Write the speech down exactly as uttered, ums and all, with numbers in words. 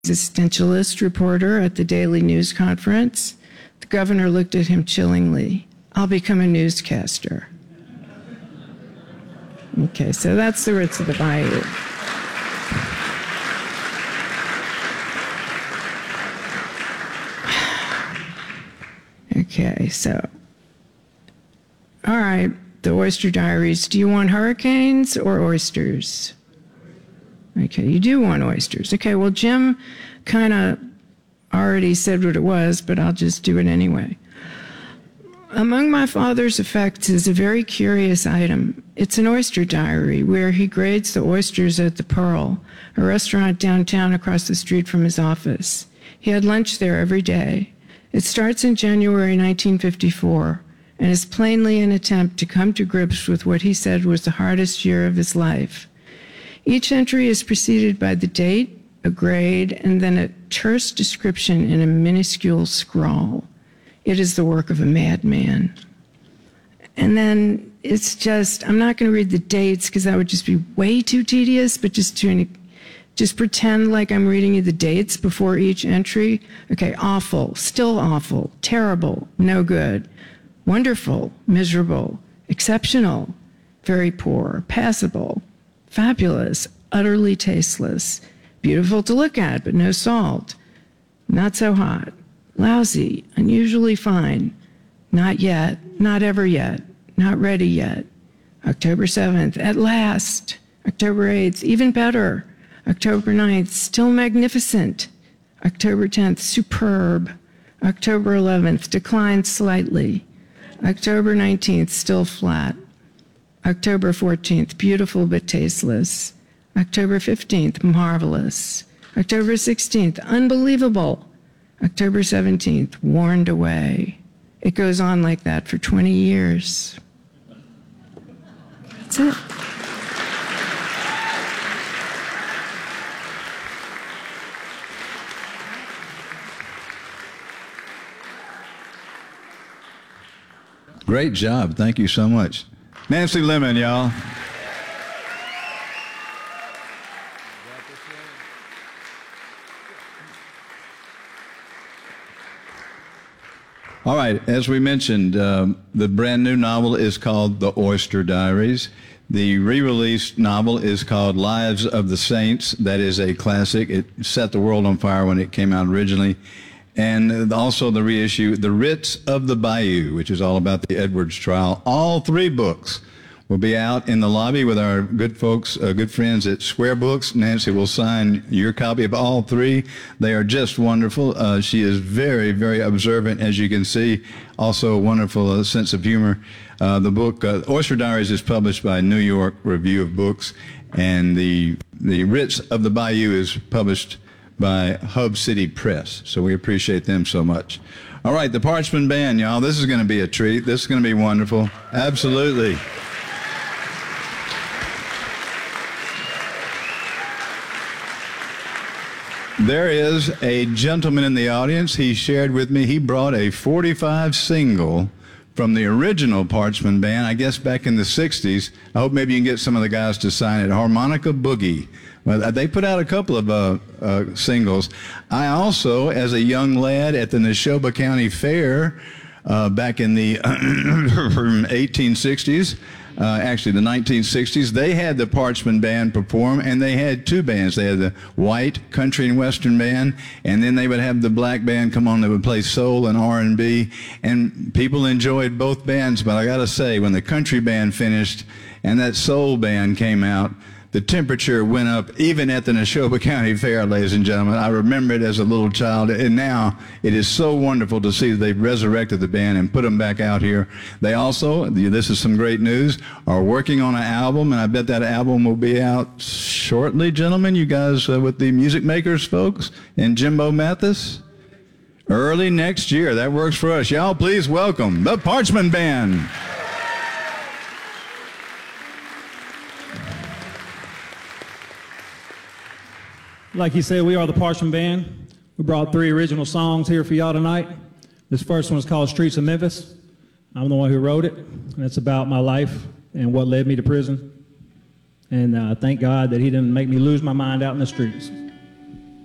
existentialist reporter at the Daily News Conference. The governor looked at him chillingly. I'll become a newscaster. Okay, so that's the roots of the bayou. Okay, so, all right, the Oyster Diaries. Do you want hurricanes or oysters? Okay, you do want oysters. Okay, well, Jim kind of already said what it was, but I'll just do it anyway. Among my father's effects is a very curious item. It's an oyster diary where he grades the oysters at the Pearl, a restaurant downtown across the street from his office. He had lunch there every day. It starts in January nineteen fifty-four and is plainly an attempt to come to grips with what he said was the hardest year of his life. Each entry is preceded by the date, a grade, and then a terse description in a minuscule scrawl. It is the work of a madman. And then it's just, I'm not going to read the dates because that would just be way too tedious, but just to just pretend like I'm reading you the dates before each entry. Okay, awful, still awful, terrible, no good, wonderful, miserable, exceptional, very poor, passable, fabulous, utterly tasteless, beautiful to look at, but no salt, not so hot, lousy, unusually fine, not yet, not ever yet, not ready yet, October seventh, at last, October eighth, even better, October ninth, still magnificent, October tenth, superb, October eleventh, declined slightly, October nineteenth, still flat, October fourteenth, beautiful but tasteless, October fifteenth, marvelous, October sixteenth, unbelievable, October seventeenth, warned away. It goes on like that for twenty years. That's it. Great job. Thank you so much. Nancy Lemon, y'all. All right, as we mentioned, um, the brand new novel is called The Oyster Diaries. The re-released novel is called Lives of the Saints. That is a classic. It set the world on fire when it came out originally. And also the reissue, The Writs of the Bayou, which is all about the Edwards trial. All three books will be out in the lobby with our good folks, uh, good friends at Square Books. Nancy will sign your copy of all three. They are just wonderful. Uh, she is very, very observant, as you can see. Also a wonderful uh, sense of humor. Uh, the book, uh, Oyster Diaries, is published by New York Review of Books, and the, the Writs of the Bayou is published by Hub City Press. So we appreciate them so much. All right, the Parchman Band, y'all. This is going to be a treat. This is going to be wonderful. Absolutely. There is a gentleman in the audience. He shared with me, he brought a forty-five single from the original Parchman Band, I guess back in the sixties. I hope maybe you can get some of the guys to sign it. Harmonica Boogie. Well, they put out a couple of uh, uh, singles. I also, as a young lad at the Neshoba County Fair uh, back in the eighteen sixties, uh, actually the nineteen sixties, they had the Parchman Band perform, and they had two bands. They had the white country and western band, and then they would have the black band come on that would play soul and R and B, and people enjoyed both bands. But I gotta say, when the country band finished and that soul band came out, the temperature went up even at the Neshoba County Fair, ladies and gentlemen. I remember it as a little child, and now it is so wonderful to see that they've resurrected the band and put them back out here. They also, this is some great news, are working on an album, and I bet that album will be out shortly, gentlemen. You guys uh, with the Music Makers folks and Jimbo Mathis? Early next year. That works for us. Y'all please welcome the Parchman Band. Like he said, we are the Parchman Band. We brought three original songs here for y'all tonight. This first one is called Streets of Memphis. I'm the one who wrote it, and it's about my life and what led me to prison. And uh, thank God that he didn't make me lose my mind out in the streets.